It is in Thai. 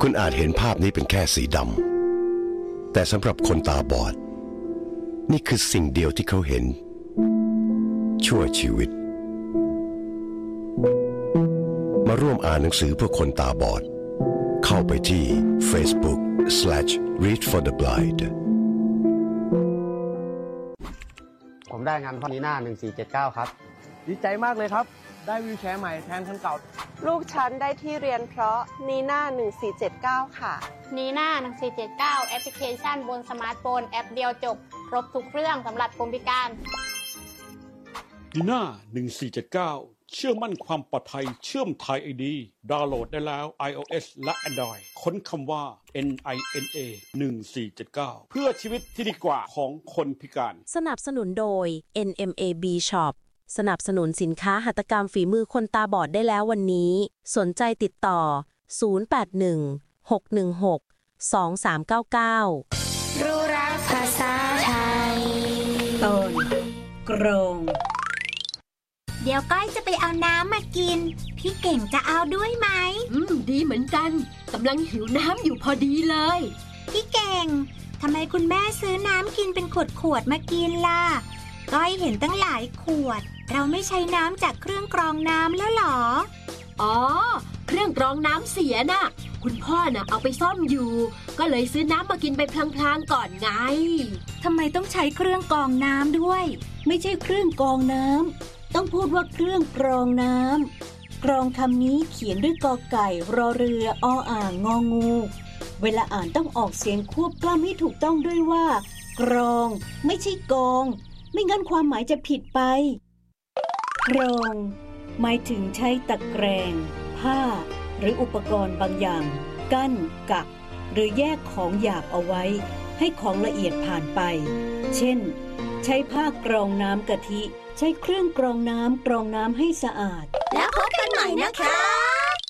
คุณอาจเห็นภาพนี้เป็นแค่สีดำแต่สำหรับคนตาบอดนี่คือสิ่งเดียวที่เขาเห็นชั่วชีวิตมาร่วมอ่านหนังสือเพื่อคนตาบอดเข้าไปที่ Facebook/Read for the Blind ผมได้งานพอนีน่า1479ครับดีใจมากเลยครับได้วีลแชร์ใหม่แทนคันเก่าลูกฉันได้ที่เรียนเพราะนีน่า1479ค่ะนีน่า1479แอปพลิเคชันบนสมาร์ทโฟนแอปเดียวจบครบทุกเรื่องสำหรับคนพิการนีน่า1479เชื่อมั่นความปลอดภัยเชื่อมไทย ID ดาวน์โหลดได้แล้ว iOS และ Android ค้นคำว่า NINA 1479เพื่อชีวิตที่ดีกว่าของคนพิการสนับสนุนโดย NMAB Shop สนับสนุนสินค้าหัตถกรรมฝีมือคนตาบอดได้แล้ววันนี้สนใจติดต่อ0816162399 รู้รักภาษาไทยตอนกรงเดี๋ยวก้อยจะไปเอาน้ำมากินพี่เก่งจะเอาด้วยไหมดีเหมือนกันกำลังหิวน้ำอยู่พอดีเลยพี่เก่งทำไมคุณแม่ซื้อน้ำกินเป็นขวดมากินล่ะก้อยเห็นตั้งหลายขวดเราไม่ใช้น้ำจากเครื่องกรองน้ำแล้วหรออ๋อเครื่องกรองน้ำเสียน่ะคุณพ่อน่ะเอาไปซ่อมอยู่ก็เลยซื้อน้ำมากินไปพลางๆก่อนไงทำไมต้องใช้เครื่องกรองน้ำด้วยไม่ใช่เครื่องกรองน้ำต้องพูดว่าเครื่องกรองน้ำกรองคำนี้เขียนด้วยกอไก่รอเรือออ่างงองูเวลาอ่านต้องออกเสียงควบกล้ำให้ถูกต้องด้วยว่ากรองไม่ใช่กองไม่งั้นความหมายจะผิดไปกรองหมายถึงใช้ตะแกรงผ้าหรืออุปกรณ์บางอย่างกั้นกักหรือแยกของหยาบเอาไว้ให้ของละเอียดผ่านไปเช่นใช้ผ้ากรองน้ำกะทิใช้เครื่องกรองน้ำให้สะอาดแล้วพบกันใหม่นะคะ